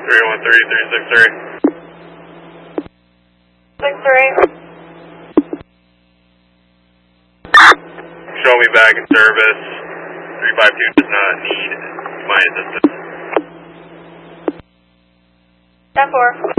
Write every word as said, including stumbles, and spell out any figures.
three one three, three six three. six three. Show me back in service. three five two does not need my assistance. ten four.